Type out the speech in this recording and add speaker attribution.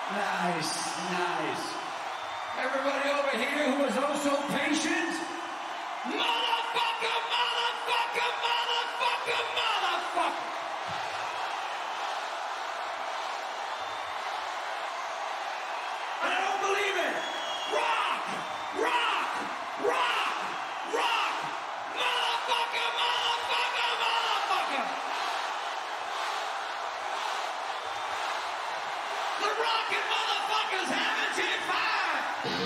Speaker 1: Nice, nice. Everybody over here who is oh so patient. Motherfucker, motherfucker, motherfucker, motherfucker. I don't believe it. Rock, rock, rock, rock. Motherfucker, motherfucker, motherfucker. The rockin' motherfuckers haven't hit fire.